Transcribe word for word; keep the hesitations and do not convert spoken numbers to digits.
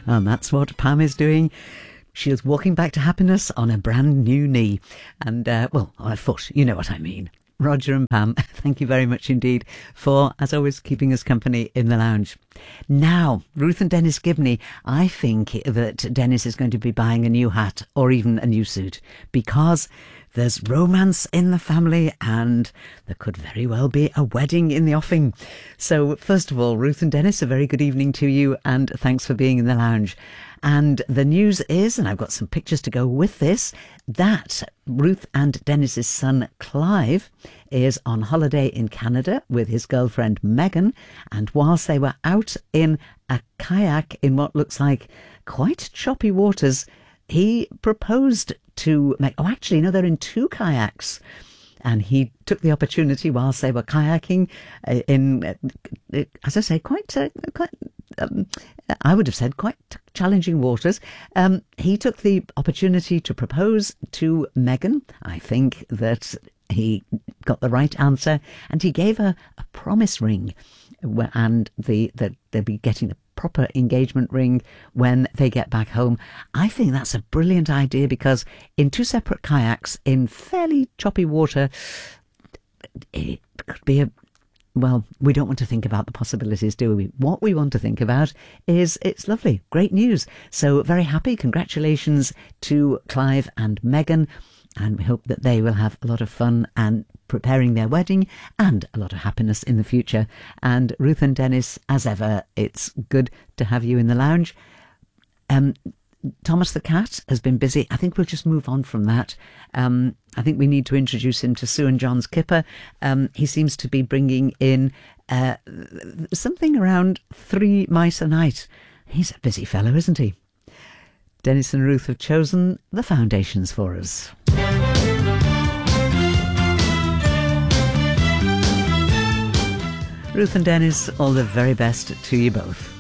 And that's what Pam is doing. She's walking back to happiness on a brand new knee. And, uh, well, on a foot. You know what I mean. Roger and Pam, thank you very much indeed for, as always, keeping us company in the lounge. Now, Ruth and Dennis Gibney, I think that Dennis is going to be buying a new hat or even a new suit because there's romance in the family and there could very well be a wedding in the offing. So, first of all, Ruth and Dennis, a very good evening to you and thanks for being in the lounge. And the news is, and I've got some pictures to go with this, that Ruth and Dennis's son Clive is on holiday in Canada with his girlfriend Megan. And whilst they were out in a kayak in what looks like quite choppy waters, he proposed to Meg. Oh, actually, no, they're in two kayaks. And he took the opportunity whilst they were kayaking uh, in, uh, as I say, quite, uh, quite um, I would have said quite challenging waters. Um, he took the opportunity to propose to Megan. I think that he got the right answer and he gave her a promise ring, and the that they'll be getting the proper engagement ring when they get back home. I think that's a brilliant idea because in two separate kayaks in fairly choppy water, it could be a well, we don't want to think about the possibilities, do we? What we want to think about is it's lovely, great news. So very happy. Congratulations to Clive and Megan. And we hope that they will have a lot of fun and preparing their wedding and a lot of happiness in the future. And Ruth and Dennis, as ever, it's good to have you in the lounge. Um, Thomas the cat has been busy. I think we'll just move on from that. Um, I think we need to introduce him to Sue and John's Kipper. Um, he seems to be bringing in uh, something around three mice a night. He's a busy fellow, isn't he? Dennis and Ruth have chosen the foundations for us. Ruth and Dennis, all the very best to you both.